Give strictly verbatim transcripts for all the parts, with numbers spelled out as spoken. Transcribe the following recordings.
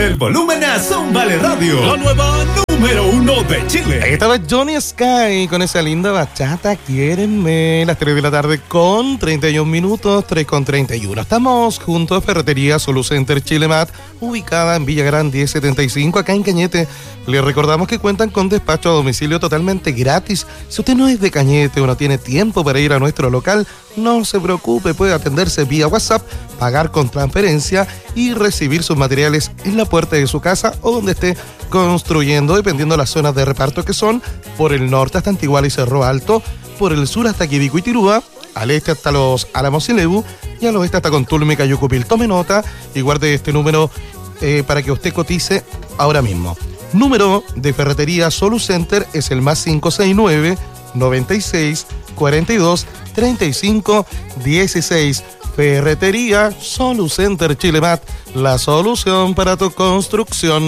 Súbele el volumen a Zómbale Radio, la nueva número uno de Chile. Ahí estaba Johnny Sky con esa linda bachata, quiérenme, las tres de la tarde con treinta y un minutos, tres con treinta y uno. Estamos junto a Ferretería Solucenter Chilemat, ubicada en Villa Grande diez setenta y cinco, acá en Cañete. Les recordamos que cuentan con despacho a domicilio totalmente gratis. Si usted no es de Cañete o no tiene tiempo para ir a nuestro local, no se preocupe, puede atenderse vía WhatsApp, pagar con transferencia y recibir sus materiales en la puerta de su casa o donde esté construyendo, dependiendo de las zonas de reparto que son: por el norte hasta Antiguala y Cerro Alto, por el sur hasta Quibico y Tirúa, al este hasta los Álamos y Lebu, y al oeste hasta Contulme y Cayucupil. Tome nota y guarde este número eh, para que usted cotice ahora mismo. Número de Ferretería Solucenter es el más cinco seis nueve, noventa y seis, cuarenta y dos, treinta y cinco, dieciséis. Ferretería Solucenter Chilemat, la solución para tu construcción.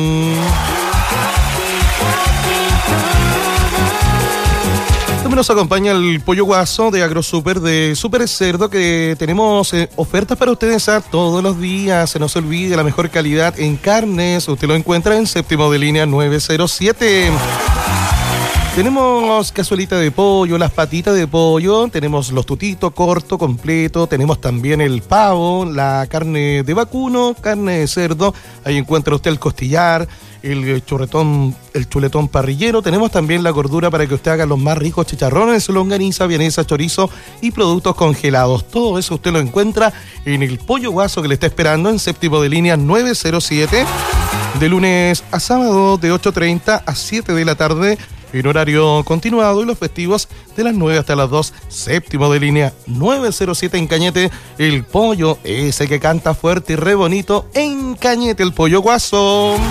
También nos acompaña el Pollo Guaso de AgroSuper, de Super Cerdo, que tenemos eh, ofertas para ustedes a todos los días. Se no se olvide, la mejor calidad en carnes. Usted lo encuentra en Séptimo de Línea nueve cero siete. Tenemos cazuelita de pollo, las patitas de pollo, tenemos los tutitos corto, completo, tenemos también el pavo, la carne de vacuno, carne de cerdo, ahí encuentra usted el costillar, el churretón, el chuletón parrillero. Tenemos también la gordura para que usted haga los más ricos chicharrones, longaniza, vienesa, chorizo y productos congelados. Todo eso usted lo encuentra en el Pollo Guaso, que le está esperando en Séptimo de Línea nueve cero siete, de lunes a sábado de ocho treinta a siete de la tarde, en horario continuado, y los festivos de las nueve hasta las dos. Séptimo de Línea nueve cero siete en Cañete, el pollo ese que canta fuerte y re bonito en Cañete, el Pollo Guaso.